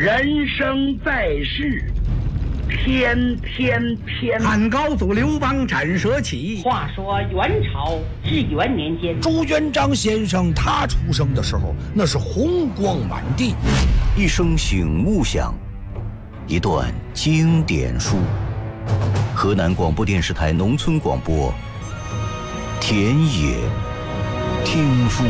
人生在世，天天天。 汉高祖刘邦斩蛇起。 话说元朝至元年间， 朱元璋先生他出生的时候，那是红光满地。 一声醒悟响，一段经典书。河南广播电视台农村广播，田野听书。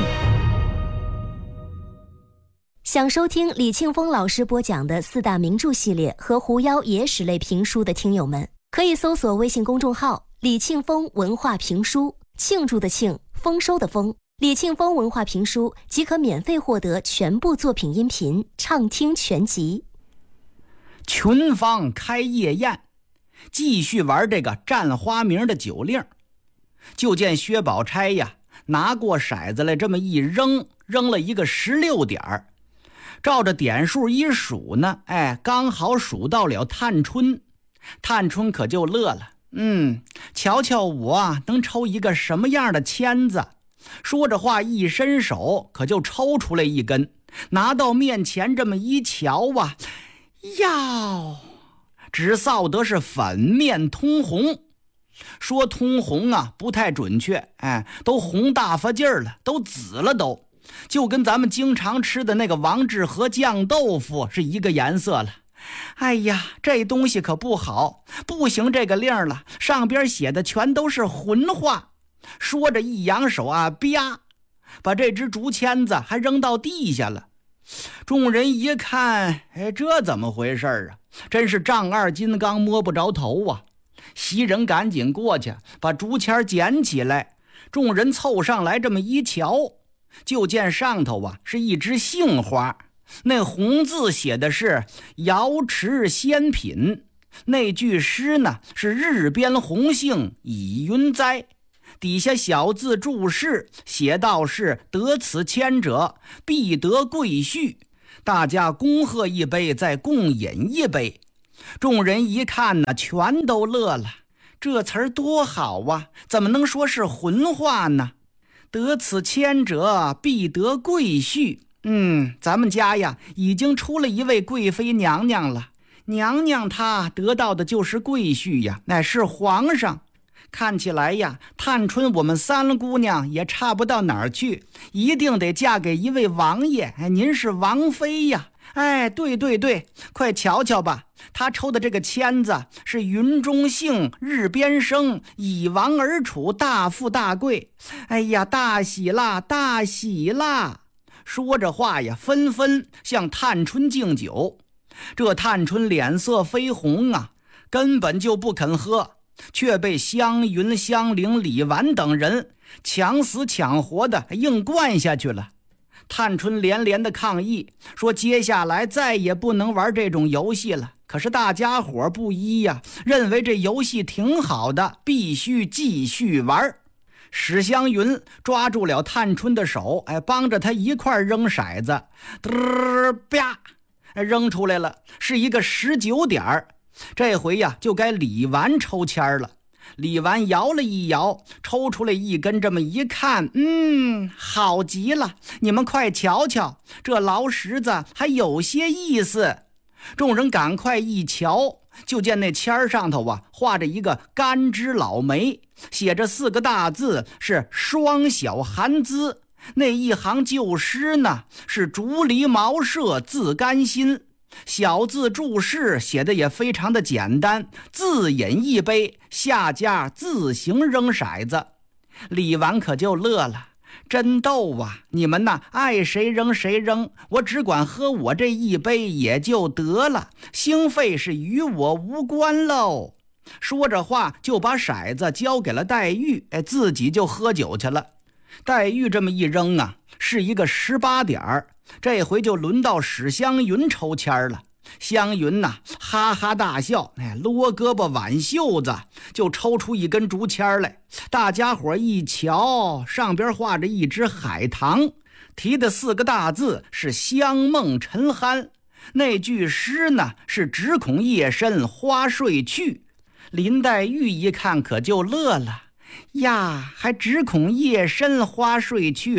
想收听李庆峰老师播讲的四大名著系列和狐妖野史类评书的听友们，可以搜索微信公众号李庆峰文化评书，庆祝的庆，丰收的丰，李庆峰文化评书即可免费获得全部作品音频畅听全集。 群芳开夜宴，继续玩这个占花名的酒令。就见薛宝钗呀，拿过骰子来这么一扔，扔了一个16点儿。照着点数一数呢，刚好数到了探春。探春可就乐了，瞧瞧我啊，能抽一个什么样的签子？说着话一伸手，可就抽出来一根，拿到面前这么一瞧啊，哟，只臊得是粉面通红。说通红啊，不太准确，都红大发劲儿了，都紫了都。就跟咱们经常吃的那个王致和酱豆腐是一个颜色了。哎呀，这东西可不好，不行这个令了，上边写的全都是混话。说着一扬手啊，啪，把这只竹签子还扔到地下了。众人一看，这怎么回事啊？真是丈二金刚摸不着头啊！袭人赶紧过去把竹签捡起来，众人凑上来这么一瞧，就见上头啊是一枝杏花，那红字写的是瑶池仙品，那句诗呢是日边红杏已云栽，底下小字注释写道是得此签者必得贵婿，大家恭贺一杯，再共饮一杯。众人一看呢，全都乐了，这词儿多好啊，怎么能说是混话呢？得此签者必得贵婿，咱们家呀已经出了一位贵妃娘娘了，娘娘她得到的就是贵婿呀，乃是皇上。看起来呀，探春我们三姑娘也差不到哪儿去，一定得嫁给一位王爷，您是王妃呀。对，快瞧瞧吧，他抽的这个签子是云中杏，日边生，以王而处，大富大贵。哎呀，大喜啦，大喜啦！说着话呀，纷纷向探春敬酒。这探春脸色绯红啊，根本就不肯喝，却被湘云、香菱、李纨等人抢死抢活的硬灌下去了。探春连连的抗议，说接下来再也不能玩这种游戏了。可是大家伙不依呀，认为这游戏挺好的，必须继续玩。史湘云抓住了探春的手，帮着她一块扔骰子，啪，扔出来了，是一个19点。这回呀，就该李纨抽签了。李纨摇了一摇，抽出来一根，这么一看，好极了，你们快瞧瞧，这劳什子还有些意思。众人赶快一瞧，就见那签上头啊画着一个干枝老梅，写着4个大字是双小寒姿，那一行旧诗呢是竹篱茅舍自甘心，小字注释写的也非常的简单，自饮一杯，下家自行扔骰子。李纨可就乐了，真逗啊，你们呐爱谁扔谁扔，我只管喝我这一杯也就得了，兴费是与我无关喽。说着话就把骰子交给了黛玉，自己就喝酒去了。黛玉这么一扔啊，是一个18点。这回就轮到史湘云抽签了。湘云呐，哈哈大笑，撸胳膊挽袖子，就抽出一根竹签来。大家伙一瞧，上边画着一只海棠，提的4个大字是香梦沉酣。那句诗呢是只恐夜深花睡去。林黛玉一看可就乐了，呀，还只恐夜深花睡去呢，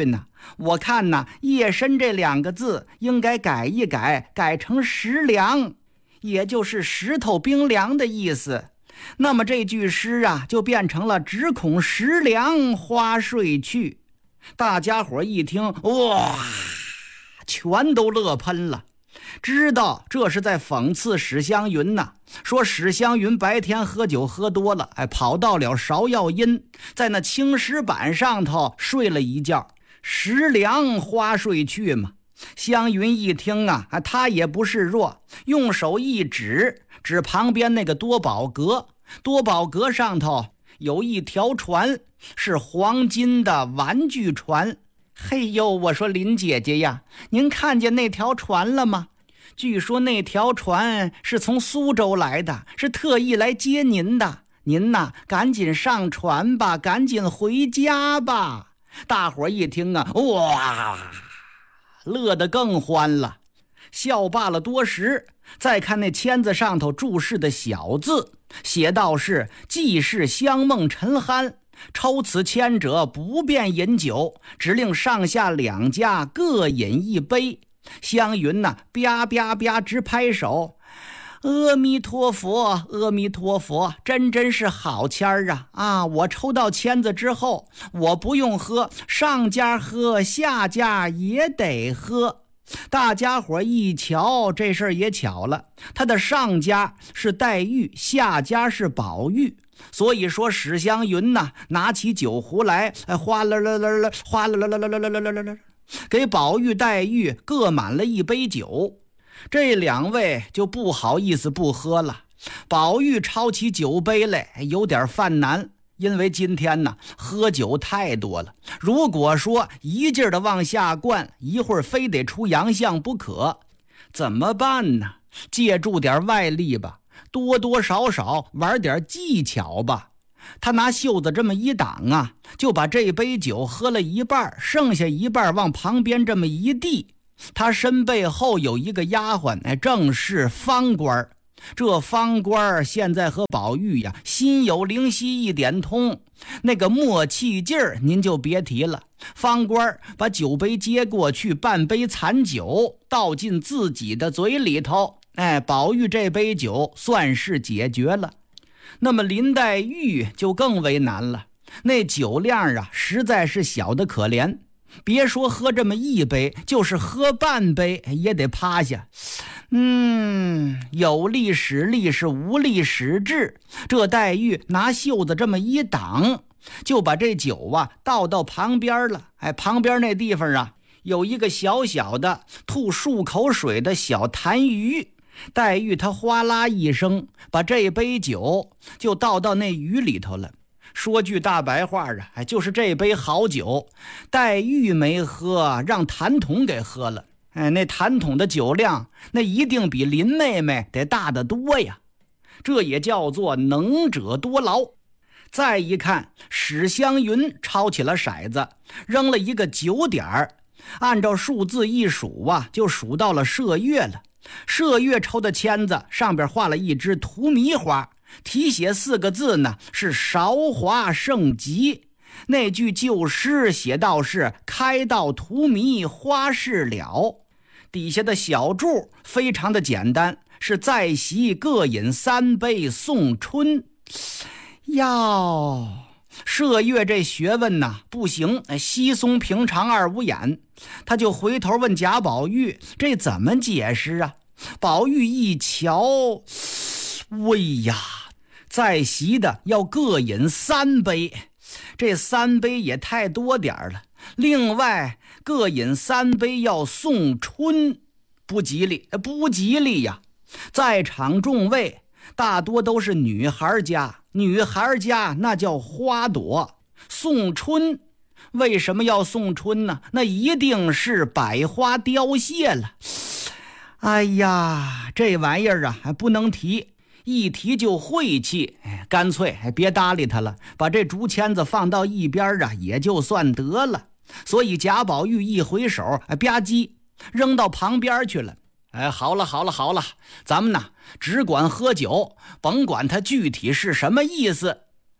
我看呐，夜深这2个字应该改一改，改成石凉，也就是石头冰凉的意思。那么这句诗啊，就变成了只恐石凉花睡去。大家伙一听，哇，全都乐喷了，知道这是在讽刺史湘云呐。说史湘云白天喝酒喝多了，跑到了芍药阴，在那青石板上头睡了一觉，石凉花睡去嘛。湘云一听啊，他也不示弱，用手一指旁边那个多宝阁，多宝阁上头有一条船，是黄金的玩具船。嘿呦，我说林姐姐呀，您看见那条船了吗？据说那条船是从苏州来的，是特意来接您的。您呐，赶紧上船吧，赶紧回家吧。大伙一听啊，哇，乐得更欢了。笑罢了多时，再看那签子上头注释的小字，写道是既是香梦沉酣，抽此签者不便饮酒，只令上下2家各饮一杯。湘云呐，吧吧吧直拍手，阿弥陀佛，阿弥陀佛，真是好签儿啊！我抽到签子之后，我不用喝，上家喝，下家也得喝。大家伙一瞧，这事儿也巧了，他的上家是黛玉，下家是宝玉。所以说史湘云呐，拿起酒壶来，哗啦啦啦啦，哗啦啦啦啦啦啦啦啦，给宝玉黛玉各满了一杯酒。这2位就不好意思不喝了。宝玉抄起酒杯来，有点犯难，因为今天呢喝酒太多了，如果说一劲儿的往下灌，一会儿非得出洋相不可，怎么办呢？借助点外力吧，多多少少玩点技巧吧。他拿袖子这么一挡啊，就把这杯酒喝了一半，剩下一半往旁边这么一递。他身背后有一个丫鬟，正是方官。这方官现在和宝玉呀心有灵犀一点通，那个默契劲儿您就别提了。方官把酒杯接过去，半杯残酒倒进自己的嘴里头，宝玉这杯酒算是解决了。那么林黛玉就更为难了，那酒量啊实在是小得可怜，别说喝这么一杯，就是喝半杯也得趴下。有力使力，是无力使智。这黛玉拿袖子这么一挡，就把这酒啊倒到旁边了。旁边那地方啊有一个小小的吐漱口水的小痰盂，黛玉她哗啦一声把这杯酒就倒到那盂里头了。说句大白话啊，就是这杯好酒黛玉没喝，让谭筒给喝了。那谭筒的酒量那一定比林妹妹得大得多呀，这也叫做能者多劳。再一看，史湘云抄起了骰子，扔了一个9点，按照数字一数啊，就数到了麝月了。麝月抽的签子上边画了一只荼蘼花，题写4个字呢，是韶华盛极。那句旧诗写到是开到荼蘼花事了，底下的小注非常的简单，是在席各饮3杯送春。哟，麝月这学问呐不行，稀松平常二五眼。他就回头问贾宝玉，这怎么解释啊？宝玉一瞧，喂呀，在席的要各饮3杯，这3杯也太多点了。另外各饮3杯要送春，不吉利，不吉利呀！在场众位大多都是女孩家，女孩家那叫花朵，送春为什么要送春呢？那一定是百花凋谢了。哎呀，这玩意儿啊还不能提，一提就晦气，干脆别搭理他了，把这竹签子放到一边啊，也就算得了。所以贾宝玉一回手，吧唧扔到旁边去了。好了，咱们呢只管喝酒，甭管他具体是什么意思。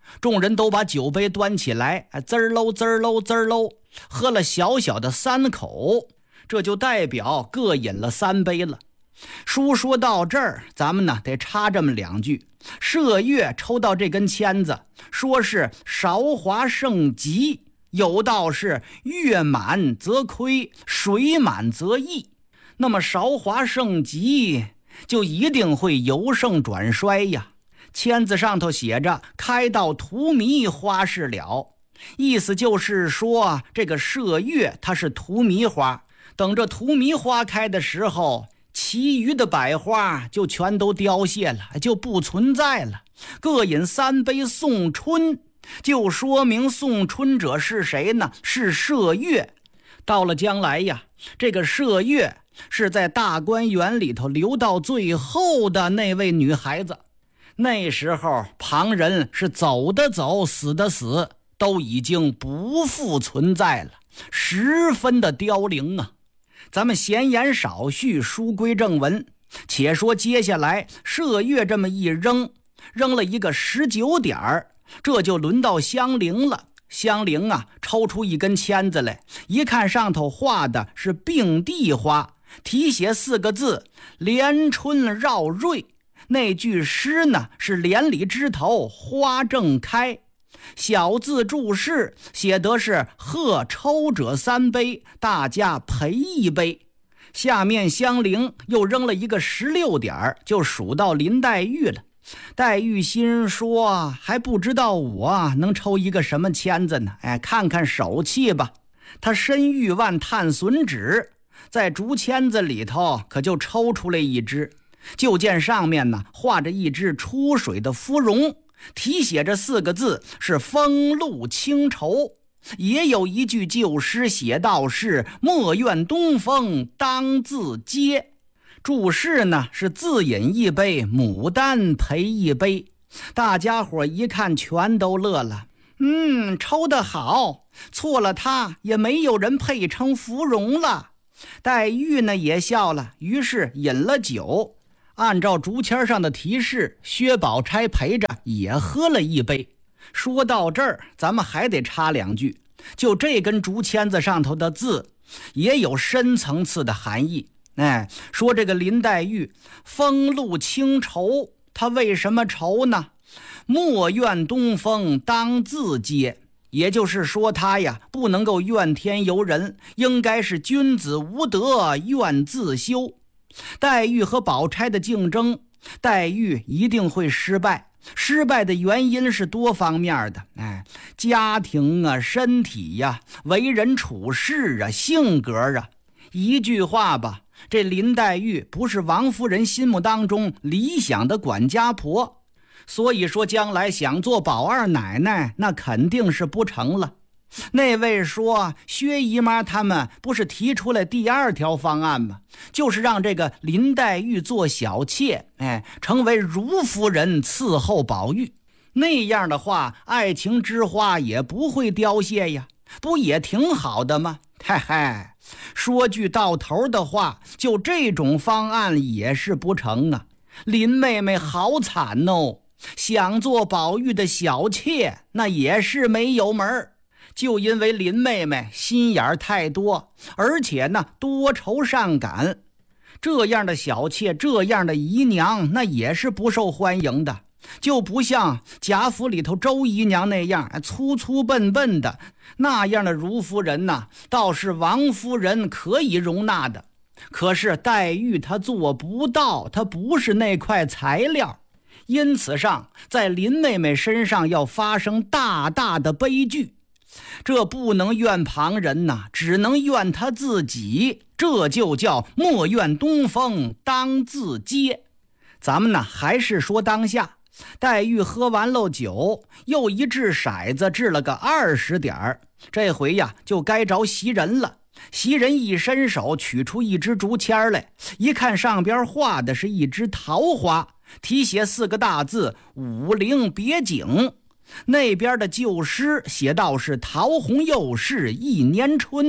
众人都把酒杯端起来，滋儿喽滋儿喽滋儿喽，喝了小小的3口，这就代表各饮了3杯了。书说到这儿，咱们呢得插这么2句。麝月抽到这根签子，说是韶华盛极，有道是月满则亏，水满则溢。那么韶华盛极就一定会由盛转衰呀。签子上头写着开到荼蘼花事了，意思就是说这个麝月它是荼蘼花，等着荼蘼花开的时候，其余的百花就全都凋谢了，就不存在了。各饮3杯送春，就说明送春者是谁呢？是麝月。到了将来呀，这个麝月是在大观园里头留到最后的那位女孩子。那时候旁人是走的走，死的死，都已经不复存在了，十分的凋零啊。咱们闲言少叙，书归正文。且说接下来麝月这么一扔了一个19点儿，这就轮到香菱了。香菱啊，抽出一根签子来，一看上头画的是并蒂花，题写4个字：连春绕瑞。那句诗呢是连理枝头花正开，小字注释写的是贺抽者3杯，大家赔1杯。下面香菱又扔了一个16点，就数到林黛玉了。黛玉心说，还不知道我能抽一个什么签子呢，看看手气吧。她伸玉腕探笋指，在竹签子里头可就抽出来一只，就见上面呢画着一只出水的芙蓉，题写着4个字是风露清愁。也有一句旧诗写道是莫怨东风当自嗟。注释呢是自饮1杯，牡丹赔1杯。大家伙一看全都乐了，抽得好，错了他也没有人配称芙蓉了。黛玉呢也笑了，于是饮了酒。按照竹签上的提示，薛宝钗陪着也喝了1杯。说到这儿，咱们还得插2句，就这根竹签子上头的字也有深层次的含义。说这个林黛玉风露清愁，她为什么愁呢？莫怨东风当自嗟，也就是说她呀不能够怨天尤人，应该是君子无德怨自修。黛玉和宝钗的竞争，黛玉一定会失败，失败的原因是多方面的，家庭啊，身体呀，为人处事啊，性格啊。一句话吧，这林黛玉不是王夫人心目当中理想的管家婆，所以说将来想做宝二奶奶那肯定是不成了。那位说薛姨妈他们不是提出来第2条方案吗？就是让这个林黛玉做小妾，成为如夫人伺候宝玉。那样的话，爱情之花也不会凋谢呀，不也挺好的吗？说句到头的话，就这种方案也是不成啊。林妹妹好惨哦，想做宝玉的小妾，那也是没有门儿。就因为林妹妹心眼太多，而且呢多愁善感，这样的小妾，这样的姨娘，那也是不受欢迎的。就不像贾府里头周姨娘那样粗粗笨笨的，那样的如夫人呢，倒是王夫人可以容纳的。可是黛玉她做不到，她不是那块材料。因此上，在林妹妹身上要发生大大的悲剧。这不能怨旁人呐，只能怨他自己，这就叫莫怨东风当自嗟。咱们呢还是说当下，黛玉喝完喽酒，又一掷骰子，掷了个20点，这回呀就该着袭人了。袭人一伸手取出一支竹签来，一看上边画的是一枝桃花，题写4个大字武陵别景。那边的旧诗写道是桃红又是一年春。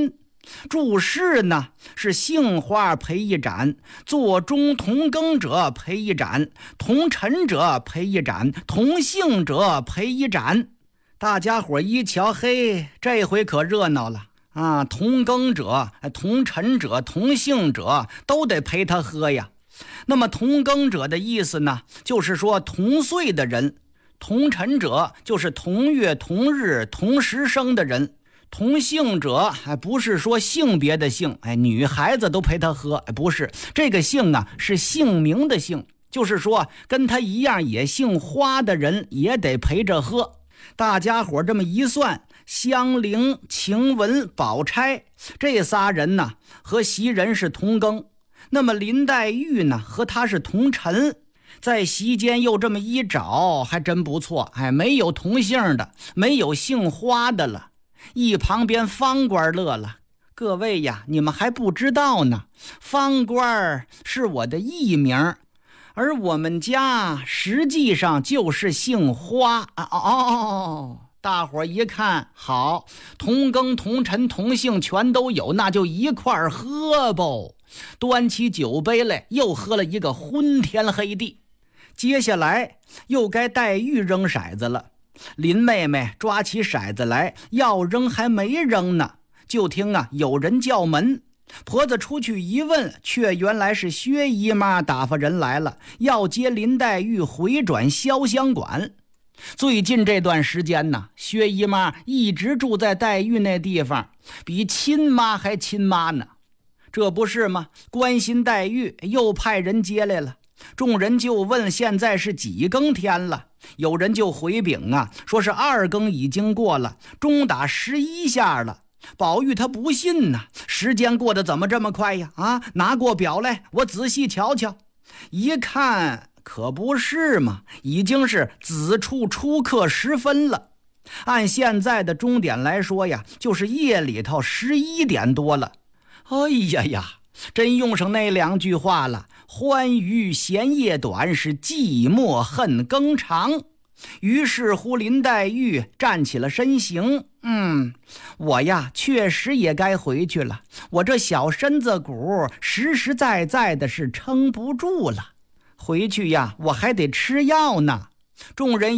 祝事呢是杏花陪一盏，座中同耕者陪一盏，同陈者陪一盏，同姓者陪一盏。大家伙一瞧，嘿，这回可热闹了啊！同耕者、同陈者、同姓者都得陪他喝呀。那么同耕者的意思呢，就是说同岁的人；同陈者就是同月同日同时生的人；同姓者不是说性别的性，女孩子都陪他喝，不是，这个姓啊是姓名的姓，就是说跟他一样也姓花的人也得陪着喝。大家伙这么一算，香菱、晴雯、宝钗这仨人呢和袭人是同庚，那么林黛玉呢和他是同陈，在席间又这么一找，还真不错，没有同姓的，没有姓花的了。一旁边方官乐了，各位呀，你们还不知道呢，方官是我的艺名，而我们家实际上就是姓花。大伙一看，好，同庚同陈同姓全都有，那就一块儿喝吧。端起酒杯来，又喝了一个昏天黑地。接下来又该黛玉扔骰子了。林妹妹抓起骰子来，要扔还没扔呢，就听有人叫门。婆子出去一问，却原来是薛姨妈打发人来了，要接林黛玉回转潇湘馆。最近这段时间呢，薛姨妈一直住在黛玉那地方，比亲妈还亲妈呢。这不是吗？关心黛玉，又派人接来了。众人就问现在是几更天了，有人就回禀说是2更已经过了，钟打11下了。宝玉他不信呢，时间过得怎么这么快呀？拿过表来，我仔细瞧瞧。一看可不是嘛，已经是子处初刻10分了。按现在的钟点来说呀，就是夜里头11点多了。哎呀呀，真用上那2句话了，欢娱闲夜短，是寂寞恨更长。于是乎林黛玉站起了身形，我呀确实也该回去了，我这小身子骨实实在在的是撑不住了，回去呀我还得吃药呢。众人